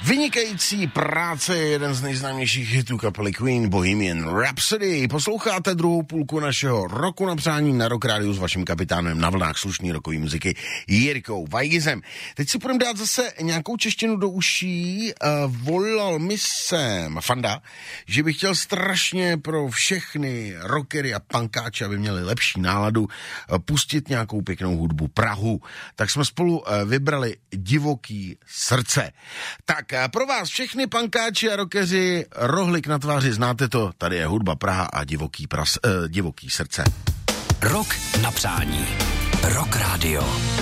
Vynikající práce je jeden z nejznámějších hitů kapely Queen, Bohemian Rhapsody. Posloucháte druhou půlku našeho roku na přání na Rock Rádiu s vaším kapitánem na vlnách slušný rokový muziky Jirkou Vajgizem. Teď si budeme dát zase nějakou češtinu do uší. Volal mi sem Fanda, že bych chtěl strašně pro všechny rockery a punkáče, aby měli lepší náladu, pustit nějakou pěknou hudbu Prahu. Tak jsme spolu vybrali Divoký srdce. Tak pro vás všechny punkáči a rockeři, rohlik na tváři, znáte to, tady je hudba Praha a Divoký srdce. Rok na přání. Rock Radio.